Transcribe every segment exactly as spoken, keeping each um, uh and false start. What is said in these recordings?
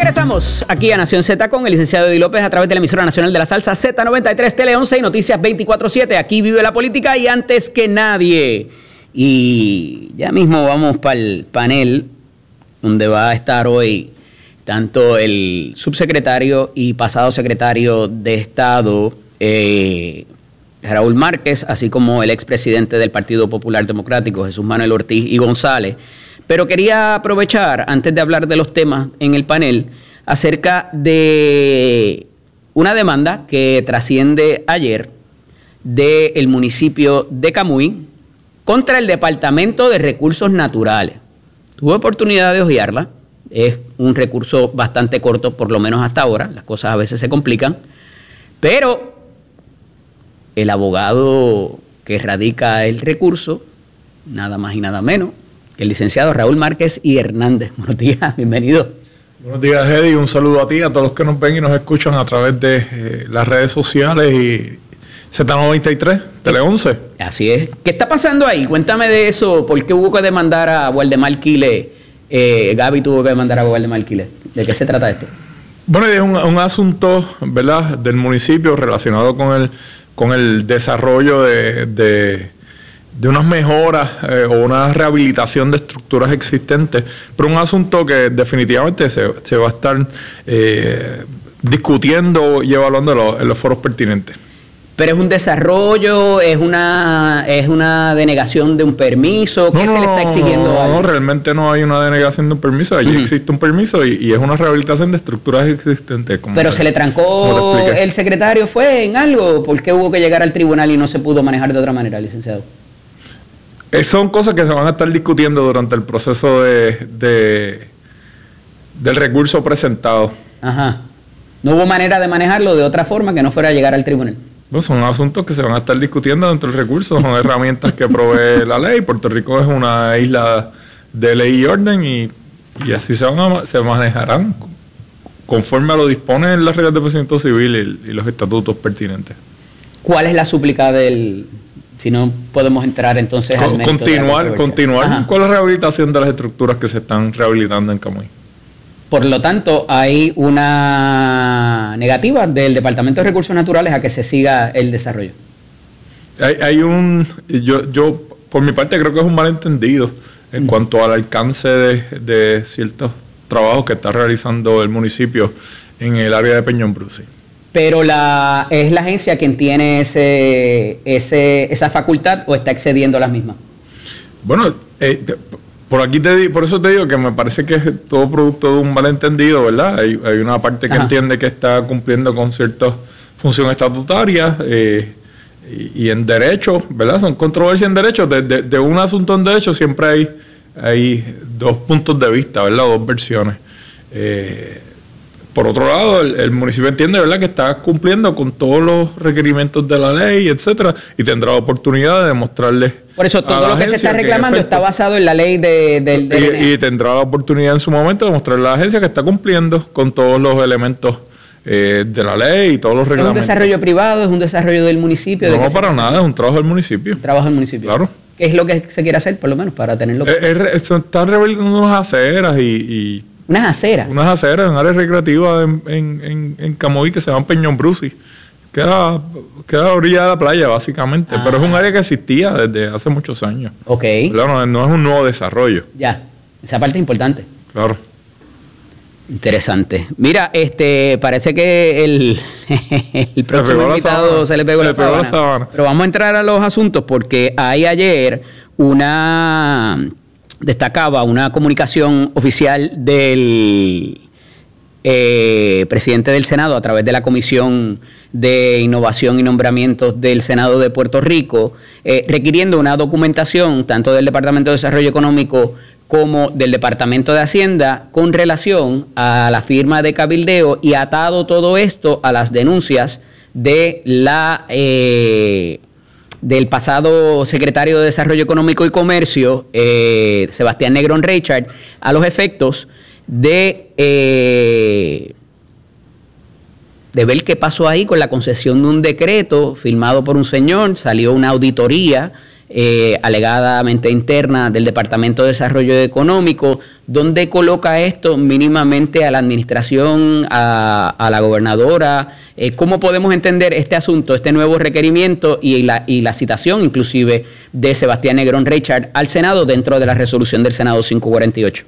Regresamos aquí a Nación Z con el licenciado Eddie López a través de la emisora nacional de la salsa Z noventa y tres, Tele once y Noticias veinticuatro siete. Aquí vive la política y antes que nadie. Y ya mismo vamos para el panel donde va a estar hoy tanto el subsecretario y pasado secretario de Estado, eh, Raúl Márquez, así como el expresidente del Partido Popular Democrático, Jesús Manuel Ortiz y González. Pero quería aprovechar, antes de hablar de los temas en el panel, acerca de una demanda que trasciende ayer del municipio de Camuy contra el Departamento de Recursos Naturales. Tuve oportunidad de hojearla. Es un recurso bastante corto, por lo menos hasta ahora. Las cosas a veces se complican. Pero el abogado que radica el recurso, nada más y nada menos, el licenciado Raúl Márquez y Hernández. Buenos días, bienvenido. Buenos días, Eddie. Un saludo a ti, a todos los que nos ven y nos escuchan a través de eh, las redes sociales y Z noventa y tres, Tele once. Así es. ¿Qué está pasando ahí? Cuéntame de eso. ¿Por qué hubo que demandar a Waldemar Quiles? Eh, Gaby tuvo que demandar a Waldemar Quiles. ¿De qué se trata esto? Bueno, es un, un asunto, ¿verdad?, del municipio relacionado con el, con el desarrollo de... de de unas mejoras eh, o una rehabilitación de estructuras existentes, pero un asunto que definitivamente se, se va a estar eh, discutiendo y evaluando en los, en los foros pertinentes. ¿Pero es un desarrollo, es una es una denegación de un permiso? ¿Qué no, se le está exigiendo? No, no, realmente no hay una denegación de un permiso, allí uh-huh. existe un permiso y, y es una rehabilitación de estructuras existentes. Como ¿Pero te, se le trancó el secretario fue en algo? ¿Por qué hubo que llegar al tribunal y no se pudo manejar de otra manera, licenciado? Son cosas que se van a estar discutiendo durante el proceso de, de del recurso presentado. Ajá. ¿No hubo manera de manejarlo de otra forma que no fuera a llegar al tribunal? No, son asuntos que se van a estar discutiendo dentro del recurso, son herramientas que provee la ley. Puerto Rico es una isla de ley y orden y, y así se, van a, se manejarán conforme a lo disponen las reglas de procedimiento civil y, y los estatutos pertinentes. ¿Cuál es la súplica del...? Si no podemos entrar entonces al mérito Continuar, continuar con la rehabilitación de las estructuras que se están rehabilitando en Camuy. Por lo tanto, hay una negativa del Departamento de Recursos Naturales a que se siga el desarrollo. Hay, hay un... Yo, yo, por mi parte, creo que es un malentendido en mm. cuanto al alcance de, de ciertos trabajos que está realizando el municipio en el área de Peñón Bruci. Pero la, ¿es la agencia quien tiene ese, ese, esa facultad o está excediendo a las mismas? Bueno, eh, te, por aquí te por eso te digo que me parece que es todo producto de un malentendido, ¿verdad? Hay, hay una parte que Ajá. entiende que está cumpliendo con ciertas funciones estatutarias eh, y, y en derecho, ¿verdad? Son controversias en derecho. De, de, de un asunto en derecho siempre hay, hay dos puntos de vista, ¿verdad? Dos versiones. Eh, Por otro lado, el, el municipio entiende, ¿verdad?, que está cumpliendo con todos los requerimientos de la ley, etcétera, y tendrá la oportunidad de demostrarles. Por eso todo lo que se está reclamando efecto, está basado en la ley de, del de, y, y tendrá la oportunidad en su momento de mostrarle a la agencia que está cumpliendo con todos los elementos eh, de la ley y todos los reglamentos. ¿Es un desarrollo privado? ¿Es un desarrollo del municipio? No, ¿De para nada, es un trabajo del municipio. Un trabajo del municipio. Claro. ¿Qué es lo que se quiere hacer, por lo menos, para tenerlo? Es, es, están rehabilitando unas aceras y... y ¿Unas aceras? Unas aceras en áreas recreativas en, en, en, en Camuy que se llaman Peñón Bruci. Queda, queda a la orilla de la playa, básicamente. Ah. Pero es un área que existía desde hace muchos años. Ok. Claro, no, no es un nuevo desarrollo. Ya, esa parte es importante. Claro. Interesante. Mira, este parece que el, el próximo invitado se le pegó, se la, le pegó sábana. la sábana. Pero vamos a entrar a los asuntos porque hay ayer una... destacaba una comunicación oficial del eh, presidente del Senado a través de la Comisión de Innovación y Nombramientos del Senado de Puerto Rico, eh, requiriendo una documentación tanto del Departamento de Desarrollo Económico como del Departamento de Hacienda con relación a la firma de cabildeo y atado todo esto a las denuncias de la... Eh, del pasado secretario de Desarrollo Económico y Comercio, eh, Sebastián Negrón Richard, a los efectos de, eh, de ver qué pasó ahí con la concesión de un decreto firmado por un señor. Salió una auditoría eh, alegadamente interna del Departamento de Desarrollo Económico. ¿Dónde coloca esto mínimamente a la administración, a, a la gobernadora? Eh, ¿Cómo podemos entender este asunto, este nuevo requerimiento y la, y la citación inclusive de Sebastián Negrón Richard al Senado dentro de la resolución del Senado quinientos cuarenta y ocho?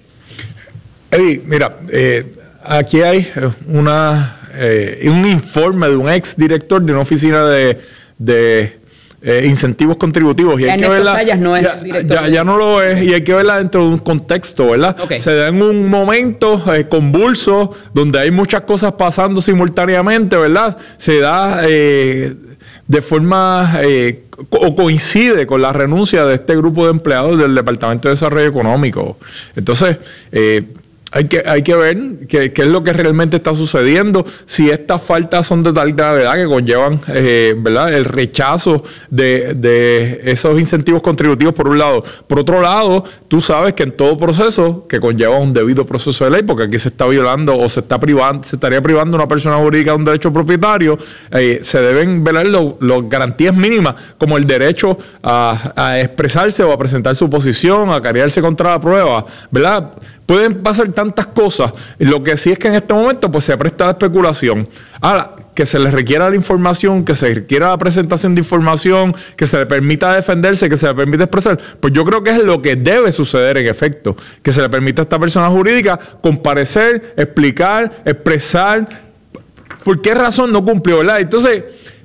Eddie, mira, eh, aquí hay una, eh, un informe de un ex director de una oficina de, de eh, incentivos contributivos. Y hay que verla, no es ya, el director. Ya, ya no lo es, y hay que verla dentro de un contexto, ¿verdad? Okay. Se da en un momento eh, convulso, donde hay muchas cosas pasando simultáneamente, ¿verdad? Se da eh, de forma... Eh, o coincide con la renuncia de este grupo de empleados del Departamento de Desarrollo Económico. Entonces, eh, Hay que, hay que ver qué, qué es lo que realmente está sucediendo, si estas faltas son de tal gravedad que conllevan eh, ¿verdad? el rechazo de, de esos incentivos contributivos por un lado. Por otro lado, tú sabes que en todo proceso que conlleva un debido proceso de ley, porque aquí se está violando o se está privando, se estaría privando a una persona jurídica de un derecho propietario, eh, se deben velar las garantías mínimas, como el derecho a, a expresarse o a presentar su posición, a cargarse contra la prueba, ¿verdad? Pueden pasar tantas cosas. Lo que sí es que en este momento pues se presta la especulación. Ahora, que se le requiera la información, que se requiera la presentación de información, que se le permita defenderse, que se le permita expresar, pues yo creo que es lo que debe suceder en efecto. Que se le permita a esta persona jurídica comparecer, explicar, expresar por qué razón no cumplió, ¿verdad? Entonces,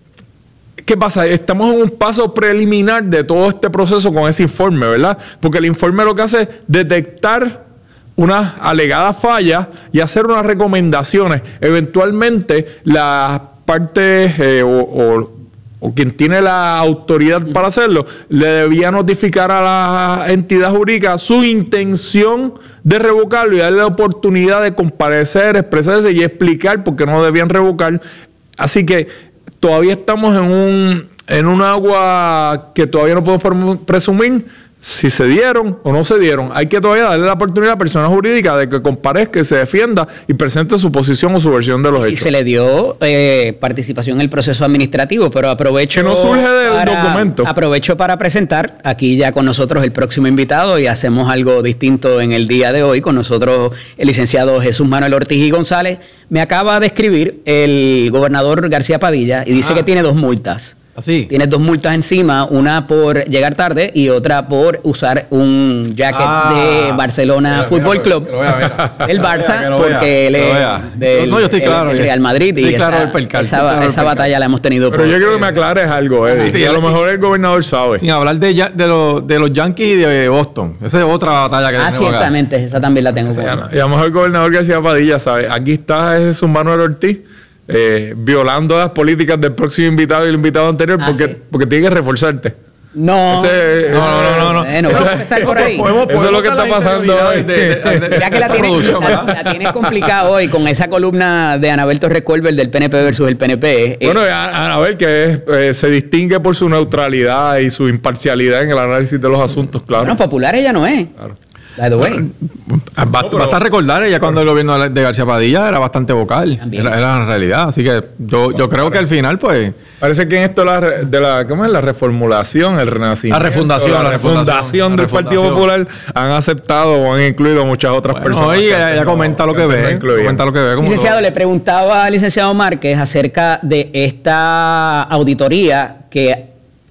¿qué pasa? Estamos en un paso preliminar de todo este proceso con ese informe, ¿verdad? Porque el informe lo que hace es detectar unas alegadas fallas y hacer unas recomendaciones. Eventualmente, la parte eh, o, o, o quien tiene la autoridad para hacerlo, le debía notificar a la entidad jurídica su intención de revocarlo y darle la oportunidad de comparecer, expresarse y explicar por qué no debían revocar. Así que todavía estamos en un, en un agua que todavía no podemos presumir si se dieron o no se dieron. Hay que todavía darle la oportunidad a la persona jurídica de que comparezca, se defienda y presente su posición o su versión de los si hechos. Se le dio eh, participación en el proceso administrativo, pero aprovecho... Que no surge del para, documento. Aprovecho para presentar aquí ya con nosotros el próximo invitado y hacemos algo distinto en el día de hoy. Con nosotros el licenciado Jesús Manuel Ortiz y González. Me acaba de escribir el gobernador García Padilla y dice ah. que tiene dos multas. Así. Tienes dos multas encima, una por llegar tarde y otra por usar un jacket ah, de Barcelona mira, Fútbol mira, Club. Mira, mira. El Barça, porque él es del no, yo estoy claro, el, el Real Madrid. Y claro esa, el percal, esa, claro esa el batalla la hemos tenido. Pero por, yo quiero que me aclares algo, Eddie. Sí, y a lo mejor el gobernador sabe. Sin hablar de, de, lo, de los Yankees y de Boston. Esa es otra batalla que Ah, ciertamente, acá. Esa también la tengo. O sea, y a lo mejor el gobernador García Padilla sabe. Aquí está Jesús Manuel Ortiz. Eh, violando las políticas del próximo invitado y el invitado anterior ah, porque, sí. porque tiene que reforzarte. No, ese, no, no, no, no, no. Bueno, ese, vamos a empezar por ahí. Podemos, podemos eso es lo que está pasando hoy. Ya que la tienes, la, la tienes complicada hoy con esa columna de Anabel Torres Colbert del P N P versus el P N P. Bueno, eh, Anabel que es, eh, se distingue por su neutralidad y su imparcialidad en el análisis de los asuntos, claro. Bueno, popular ella no es. Claro. By the way. Basta, no, basta recordar, ella cuando el gobierno de García Padilla era bastante vocal. Era, era la realidad. Así que yo, yo creo que al final, pues. Parece que en esto la, de la, ¿cómo es? La reformulación, el renacimiento. La refundación. La, la refundación, refundación del refundación. Partido Popular han aceptado o han incluido muchas otras bueno, personas. Oye, ella, ella no, comenta, lo que ve, comenta lo que ve. Licenciado, le preguntaba al licenciado Márquez acerca de esta auditoría que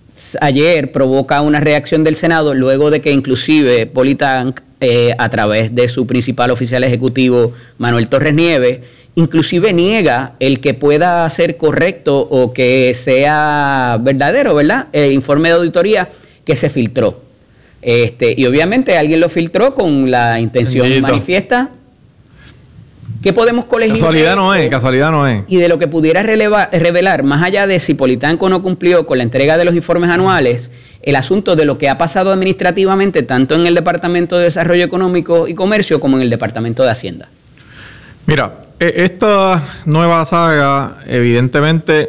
ayer provoca una reacción del Senado luego de que inclusive Politank, eh, a través de su principal oficial ejecutivo, Manuel Torres Nieves, inclusive niega el que pueda ser correcto o que sea verdadero, ¿verdad? El informe de auditoría que se filtró. Este, y obviamente alguien lo filtró con la intención Bendito. manifiesta. ¿Qué podemos colegir? Casualidad no es, casualidad no es. Y de lo que pudiera relevar, revelar, más allá de si Politanco no cumplió con la entrega de los informes anuales, el asunto de lo que ha pasado administrativamente tanto en el Departamento de Desarrollo Económico y Comercio como en el Departamento de Hacienda. Mira, esta nueva saga evidentemente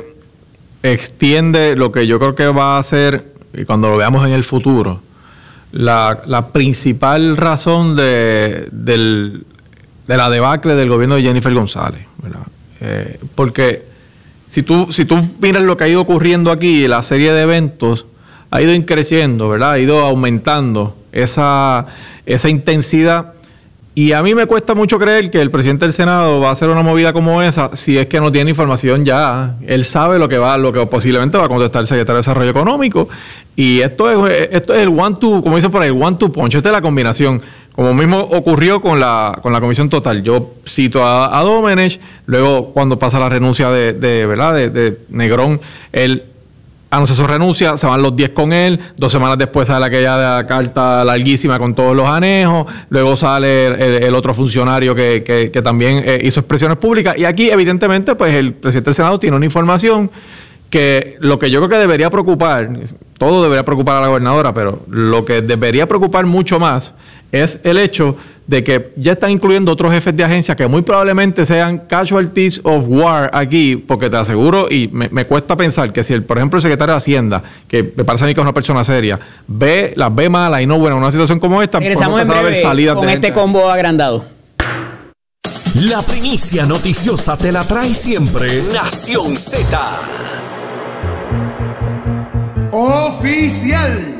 extiende lo que yo creo que va a ser, y cuando lo veamos en el futuro, la, la principal razón de, del... de la debacle del gobierno de Jennifer González, ¿verdad? Eh, porque si tú, si tú miras lo que ha ido ocurriendo aquí, la serie de eventos, ha ido creciendo, ¿verdad? Ha ido aumentando esa, esa intensidad. Y a mí me cuesta mucho creer que el presidente del Senado va a hacer una movida como esa si es que no tiene información ya. Él sabe lo que va, lo que posiblemente va a contestar el secretario de Desarrollo Económico. Y esto es, esto es el one two, como dicen por ahí, el one two punch. Esta es la combinación. Como mismo ocurrió con la, con la Comisión Total. Yo cito a, a Domenech, luego cuando pasa la renuncia de, de ¿verdad? De, de Negrón, él anuncia su renuncia, se van los diez con él, dos semanas después sale aquella carta larguísima con todos los anejos, luego sale el, el otro funcionario que, que, que también eh, hizo expresiones públicas, y aquí evidentemente pues el presidente del Senado tiene una información que lo que yo creo que debería preocupar, todo debería preocupar a la gobernadora, pero lo que debería preocupar mucho más es el hecho de que ya están incluyendo otros jefes de agencia que muy probablemente sean casualties of war aquí, porque te aseguro, y me, me cuesta pensar que si, el, por ejemplo, el secretario de Hacienda, que me parece a mí que es una persona seria, ve las ve malas y no buenas en una situación como esta, regresamos en breve con este combo agrandado. La primicia noticiosa te la trae siempre Nación Z. Oficial.